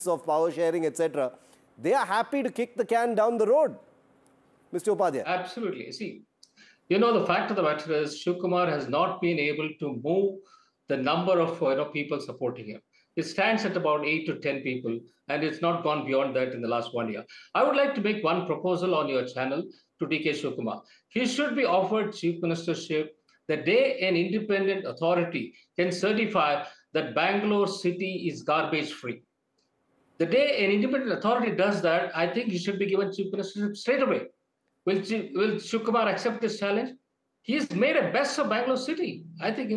of power sharing, etc., they are happy to kick the can down the road. Mr. Upadhyay. Absolutely. See, the fact of the matter is Shiv Kumar has not been able to move the number of people supporting him. It stands at about 8 to 10 people, and it's not gone beyond that in the last 1 year. I would like to make one proposal on your channel to DK Shiv Kumar. He should be offered chief ministership the day an independent authority can certify that Bangalore city is garbage free. The day an independent authority does that, I think he should be given chief ministership straight away. Will Shiv Kumar accept this challenge? He's made a best of Bangalore city. I think, you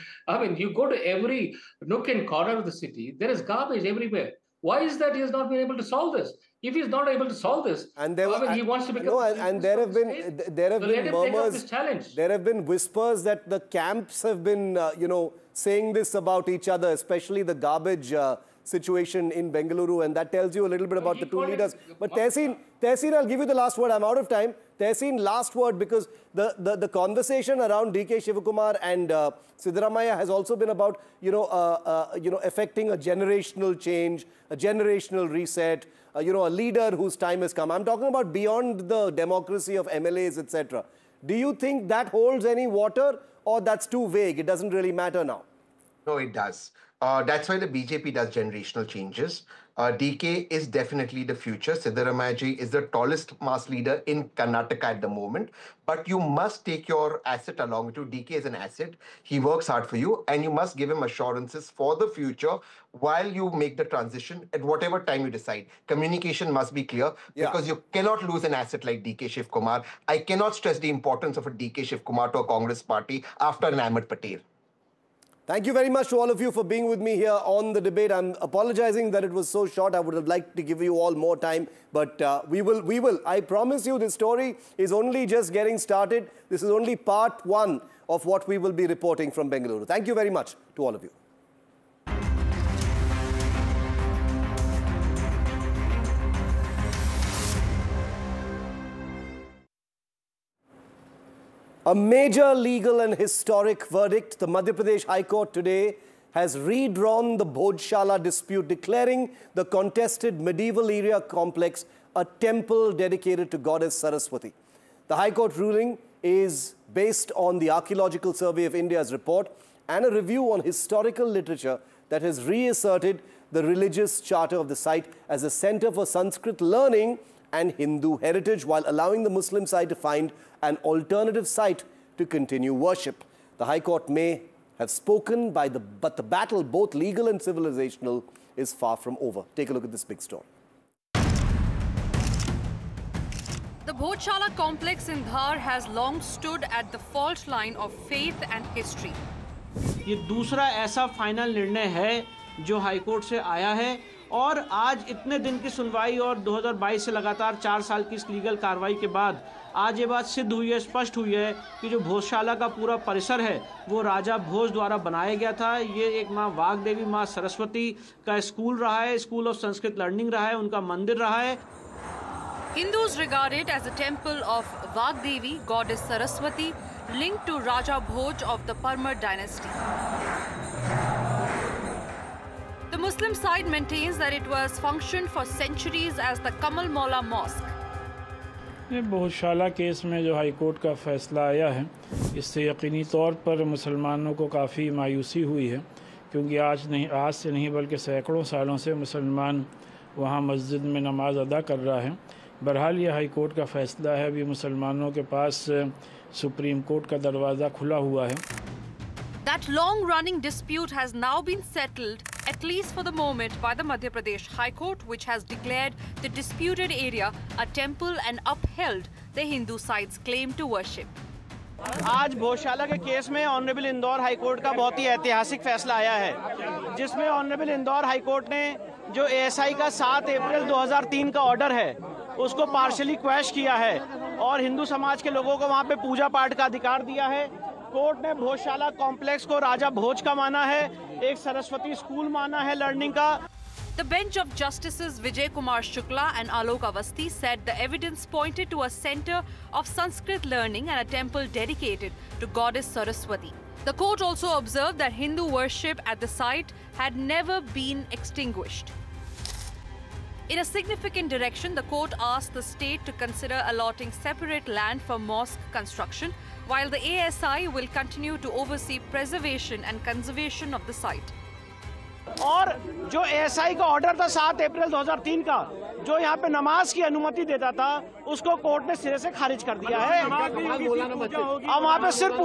go to every nook and corner of the city, there is garbage everywhere. Why is that he has not been able to solve this? If he's not able to solve this, he wants to become... No, and there have been murmurs, there have been whispers that the camps have been, saying this about each other, especially the garbage situation in Bengaluru, and that tells you a little bit about the two leaders. But Tehseen, I'll give you the last word. I'm out of time. Tehseen, last word, because the conversation around DK Shivakumar and Siddaramaiah has also been about, affecting a generational change, a generational reset, a leader whose time has come. I'm talking about beyond the democracy of MLAs, etc. Do you think that holds any water, or that's too vague? It doesn't really matter now. No, it does. That's why the BJP does generational changes. DK is definitely the future. Siddaramaiah ji is the tallest mass leader in Karnataka at the moment. But you must take your asset along with you. DK is an asset. He works hard for you, and you must give him assurances for the future while you make the transition at whatever time you decide. Communication must be clear, because you cannot lose an asset like DK Shiv Kumar. I cannot stress the importance of a DK Shiv Kumar to a Congress party after an Ahmed Patel. Thank you very much to all of you for being with me here on the debate. I'm apologizing that it was so short. I would have liked to give you all more time, but we will. I promise you this story is only just getting started. This is only part one of what we will be reporting from Bengaluru. Thank you very much to all of you. A major legal and historic verdict. The Madhya Pradesh High Court today has redrawn the Bhojshala dispute, declaring the contested medieval area complex a temple dedicated to goddess Saraswati. The High Court ruling is based on the Archaeological Survey of India's report and a review on historical literature that has reasserted the religious charter of the site as a center for Sanskrit learning and Hindu heritage, while allowing the Muslim side to find an alternative site to continue worship. The High Court may have spoken, but the battle, both legal and civilizational, is far from over. Take a look at this big story. The Bhojshala complex in Dhar has long stood at the fault line of faith and history. ये दूसरा ऐसा final निर्णय है जो high court से आया है, और आज इतने दिन की सुनवाई और 2022 से लगातार 4 साल की इस लीगल कार्रवाई के बाद आज ये बात सिद्ध हुई है, स्पष्ट हुई है कि जो भोजशाला का पूरा परिसर है वो राजा भोज द्वारा बनाया गया था। ये एक माँ वाग्देवी, माँ सरस्वती का स्कूल रहा है, स्कूल ऑफ संस्कृत लर्निंग रहा है, उनका मंदिर रहा है। Hindus regard it as a temple of Vagdevi, goddess Saraswati, linked to Raja Bhoj of the Parmar dynasty. The Muslim side maintains that it was functioned for centuries as the Kamal Maula Mosque. ये Bhojshala case में जो high court का फैसला आया है, इससे यकीनी तौर पर मुसलमानों को काफ़ी मायूसी हुई है, क्योंकि आज से नहीं बल्कि सैकड़ों सालों से मुसलमान वहाँ मस्जिद में नमाज अदा कर रहा है। बहरहाल ये हाई कोर्ट का फैसला है, अभी मुसलमानों के पास सुप्रीम कोर्ट का दरवाज़ा खुला हुआ है। That long-running dispute has now been settled, at least for the moment, by the Madhya Pradesh High Court, which has declared the disputed area a temple and upheld the Hindu side's claim to worship. आज भोजशाला के case में honourable Indore high court का बहुत ही ऐतिहासिक फैसला आया है, जिसमें ऑनरेबल इंदौर हाई कोर्ट ने जो एएसआई का 7 अप्रैल 2003 का ऑर्डर है उसको पार्शली क्वैश किया है और हिंदू समाज के लोगों को वहां पे पूजा पाठ का अधिकार दिया है। कोर्ट ने भोजशाला कॉम्प्लेक्स को राजा भोज का माना है, एक सरस्वती स्कूल माना है लर्निंग का। The bench of Justices Vijay Kumar Shukla and Alok Avasthi said the evidence pointed to a center of Sanskrit learning and a temple dedicated to goddess Saraswati. The court also observed that Hindu worship at the site had never been extinguished. In a significant direction, the court asked the state to consider allotting separate land for mosque construction, while the ASI will continue to oversee preservation and conservation of the site. और जो ASI का order था 7 अप्रैल 2003 का, जो यहाँ पे नमाज की अनुमति देता था, उसको कोर्ट ने सिरे से खारिज कर दिया है। अब वहाँ पे सिर्फ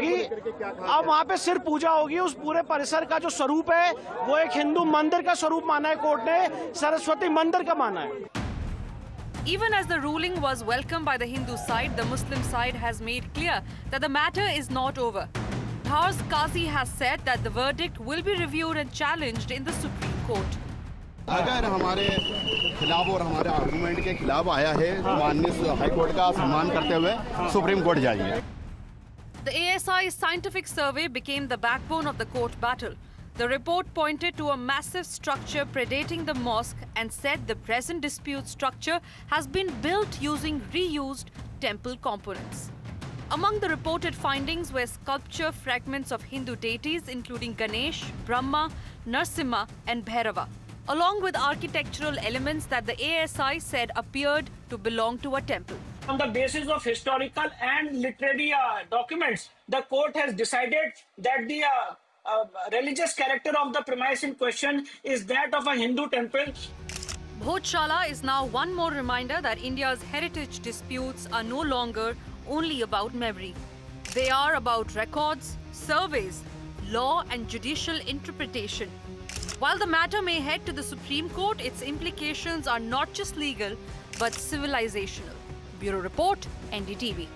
पूजा होगी। उस पूरे परिसर का जो स्वरूप है वो एक हिंदू मंदिर का स्वरूप माना है कोर्ट ने, सरस्वती मंदिर का माना है। Even as the ruling was welcomed by the Hindu side, the Muslim side has made clear that the matter is not over. Dhaar's Qazi has said that the verdict will be reviewed and challenged in the Supreme Court. अगर हमारे खिलाफ और हमारे argument के खिलाफ आया है, माननीय हाई कोर्ट का सम्मान करते हुए सुप्रीम कोर्ट जाएंगे। The ASI scientific survey became the backbone of the court battle. The report pointed to a massive structure predating the mosque and said the present dispute structure has been built using reused temple components. Among the reported findings were sculpture fragments of Hindu deities including Ganesh, Brahma, Narsimha and Bhairava, along with architectural elements that the ASI said appeared to belong to a temple. On the basis of historical and literary documents, the court has decided that the religious character of the premise in question is that of a Hindu temple. Bhojshala is now one more reminder that India's heritage disputes are no longer only about memory. They are about records, surveys, law and judicial interpretation. While the matter may head to the Supreme Court, its implications are not just legal but civilizational. Bureau Report, NDTV.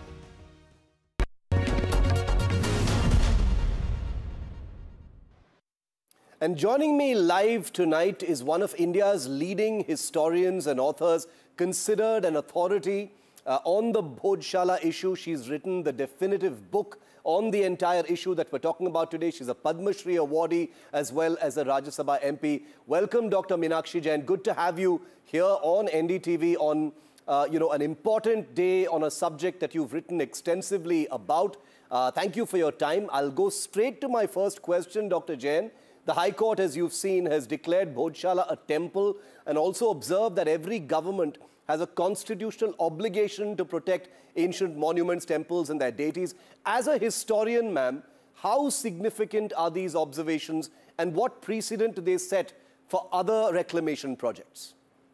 And joining me live tonight is one of India's leading historians and authors, considered an authority on the Bhojshala issue. She's written the definitive book on the entire issue that we're talking about today. She's a Padma Shri awardee as well as a Rajya Sabha MP. Welcome, Dr. Meenakshi Jain. Good to have you here on NDTV on an important day on a subject that you've written extensively about. Thank you for your time. I'll go straight to my first question, Dr. Jain. The High Court, as you've seen, has declared Bhojshala a temple and also observed that every government has a constitutional obligation to protect ancient monuments, temples and their deities. As a historian, ma'am, how significant are these observations and what precedent do they set for other reclamation projects?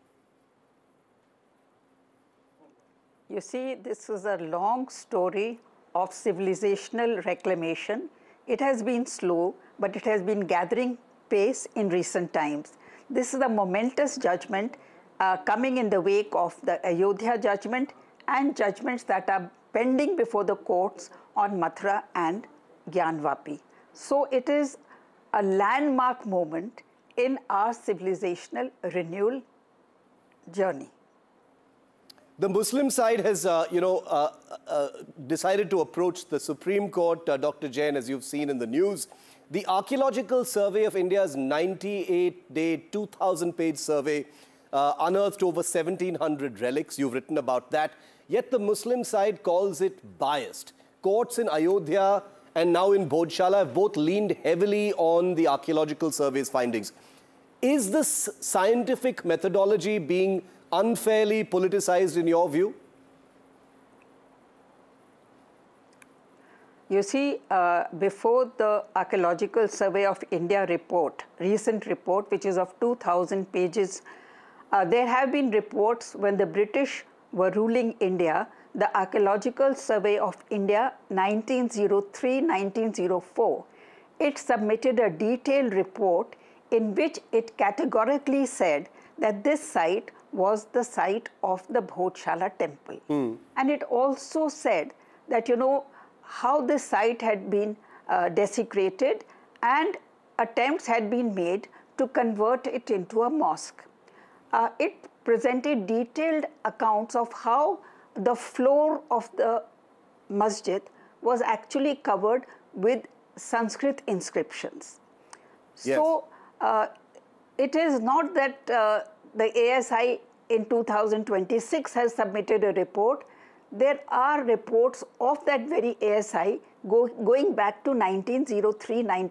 You see, this is a long story of civilizational reclamation. It has been slow, but it has been gathering pace in recent times. This is a momentous judgment coming in the wake of the Ayodhya judgment and judgments that are pending before the courts on Mathura and Gyanvapi. So it is a landmark moment in our civilizational renewal journey. The Muslim side has, decided to approach the Supreme Court, Dr. Jain, as you've seen in the news. The Archaeological Survey of India's 98-day, 2,000-page survey unearthed over 1,700 relics. You've written about that. Yet the Muslim side calls it biased. Courts in Ayodhya and now in Bhojshala have both leaned heavily on the Archaeological Survey's findings. Is this scientific methodology being unfairly politicized in your view? You see, before the Archaeological Survey of India report, recent report, which is of 2,000 pages, there have been reports when the British were ruling India, the Archaeological Survey of India 1903-1904, it submitted a detailed report in which it categorically said that this site was the site of the Bhojshala temple. And it also said that, how this site had been desecrated and attempts had been made to convert it into a mosque. It presented detailed accounts of how the floor of the masjid was actually covered with Sanskrit inscriptions. Yes. So it is not that the ASI in 2026 has submitted a report. There are reports of that very ASI going back to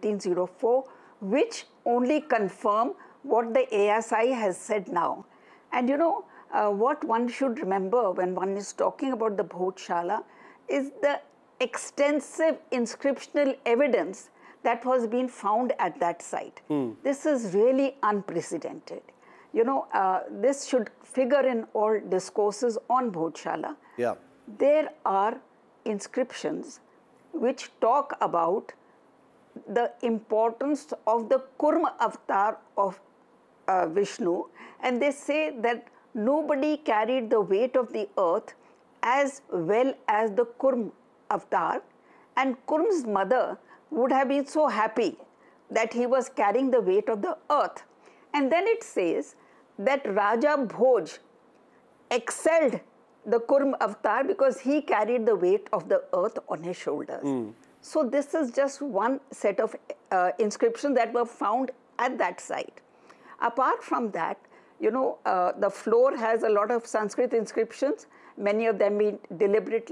1903-1904, which only confirm what the ASI has said now. And what one should remember when one is talking about the Bhojshala is the extensive inscriptional evidence that was being found at that site. This is really unprecedented. This should figure in all discourses on Bhojshala. Yeah. There are inscriptions which talk about the importance of the Kurma avatar of Vishnu, and they say that nobody carried the weight of the earth as well as the Kurm avatar, and Kurm's mother would have been so happy that he was carrying the weight of the earth. And then it says that Raja Bhoj excelled the Kurm avatar because he carried the weight of the earth on his shoulders. So this is just one set of inscriptions that were found at that site. Apart from that, the floor has a lot of Sanskrit inscriptions, many of them being deliberately